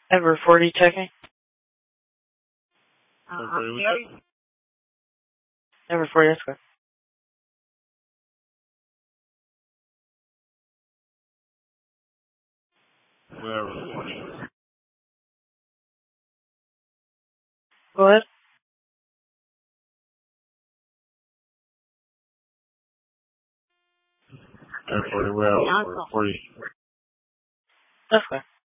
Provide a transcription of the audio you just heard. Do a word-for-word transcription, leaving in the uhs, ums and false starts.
Ever forty checking. Uh, Ever forty, that's good. Whatever, forty. Go ahead. Ever forty, well, forty. That's good.